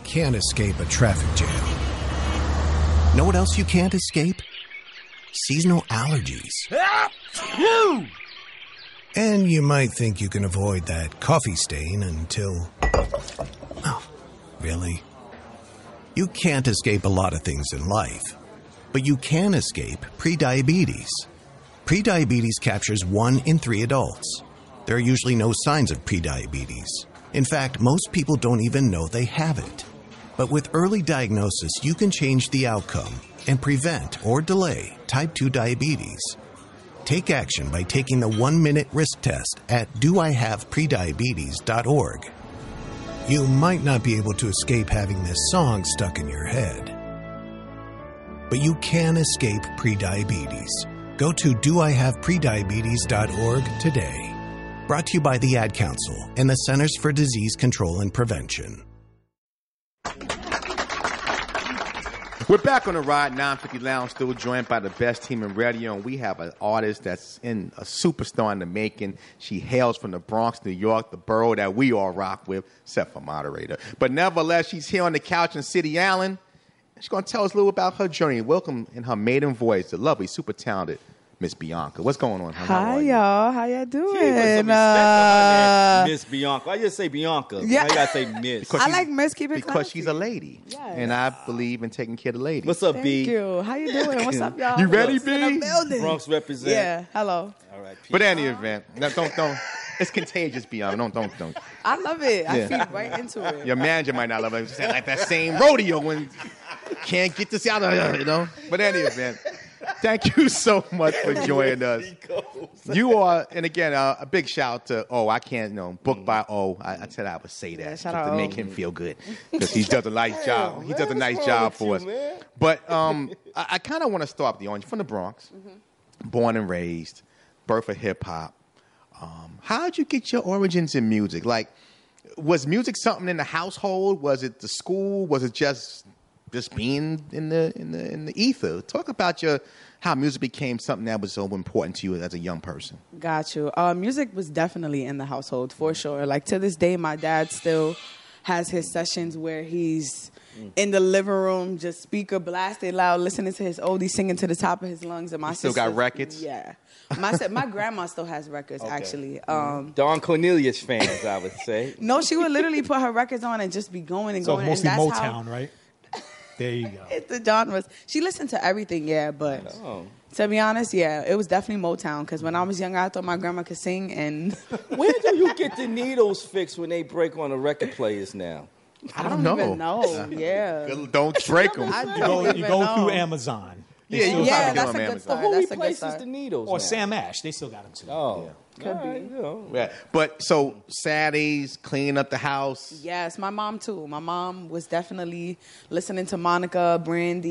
can't escape a traffic jam. Know what else you can't escape? Seasonal allergies. And you might think you can avoid that coffee stain until... Oh, really? You can't escape a lot of things in life, but you can escape prediabetes. Prediabetes captures 1 in 3 adults. There are usually no signs of prediabetes. In fact, most people don't even know they have it. But with early diagnosis, you can change the outcome and prevent or delay type 2 diabetes. Take action by taking the 1-minute risk test at doihaveprediabetes.org. You might not be able to escape having this song stuck in your head, but you can escape prediabetes. Go to doihaveprediabetes.org today. Brought to you by the Ad Council and the Centers for Disease Control and Prevention. We're back on the Ride 950 Lounge, still joined by the best team in radio, and we have an artist that's in a superstar in the making. She hails from the Bronx, New York, the borough that we all rock with, except for moderator. But nevertheless, she's here on the couch in City Island. She's going to tell us a little about her journey. Welcome in her maiden voice, the lovely, super talented Miss Bianca. What's going on? Hi, y'all. How y'all doing? Miss Bianca. I just say Bianca. Yeah. I gotta say Miss. I like Miss. Keep it because she's a lady. Yes. And I believe in taking care of the ladies. What's up, B? Thank you. How you doing? What's up, y'all? You ready, What's in B? the building? Bronx represent. Yeah. Hello. All right. But any event, no, don't. It's contagious, Bianca. Don't. I love it. Yeah. I feed right into it. Your manager might not love it. It's like that same rodeo when can't get this out of her, you know. But any event. Thank you so much for joining us. You are, and again, a big shout out to I can't, book by O. I said I would say that to make him feel good because he does a nice job. He does a nice job for us. Man? But I kind of want to start the orange from the Bronx, born and raised, birth of hip hop. How did you get your origins in music? Like, was music something in the household? Was it the school? Was it just being in the ether? Talk about how music became something that was so important to you as a young person. Got you. Music was definitely in the household for sure. Like to this day, my dad still has his sessions where he's in the living room, just speaker blasted loud, listening to his oldies, singing to the top of his lungs. And my still got records. Yeah. My grandma still has records, actually. Don Cornelius fans, I would say. No, she would literally put her records on and just be going and going. So mostly and that's Motown, right? There you go. It's the genres. She listened to everything, but to be honest, it was definitely Motown. Because when I was younger, I thought my grandma could sing. And where do you get the needles fixed when they break on the record players now? I don't even know. Yeah, don't break them. You go through Amazon. Yeah, that's a good start. Who replaces the needles? Or Sam Ash. They still got them too. Oh. Could be. Yeah. But so Saturdays, cleaning up the house. Yes, my mom too. My mom was definitely listening to Monica, Brandy.